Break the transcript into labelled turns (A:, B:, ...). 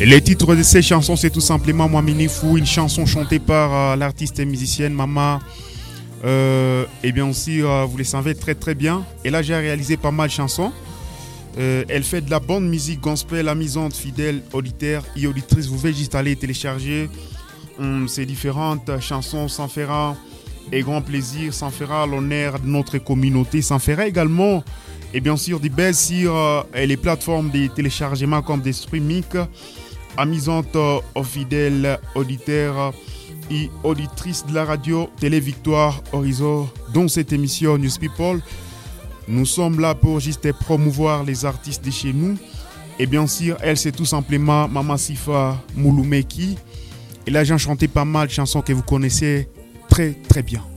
A: Les titres de ces chansons, c'est tout simplement Moi Minifou, une chanson chantée par l'artiste et musicienne Mama. Et bien aussi, vous les savez très très bien. Et là, j'ai réalisé pas mal de chansons. Elle fait de la bonne musique gospel, amusante, fidèle, auditeur et auditrice. Vous pouvez juste aller télécharger ces différentes chansons. Ça fera et grand plaisir, ça fera l'honneur de notre communauté. Ça fera également, et bien sûr, des baisses sur les plateformes de téléchargement comme des streaming. Amusante aux fidèles auditeurs et auditrices de la radio Télé Victoire Horizon, dont cette émission News People. Nous sommes là pour juste promouvoir les artistes de chez nous. Et bien sûr, elle, c'est tout simplement Mama Sifa Mouloumeki. Et là, j'ai chanté pas mal de chansons que vous connaissez très très bien.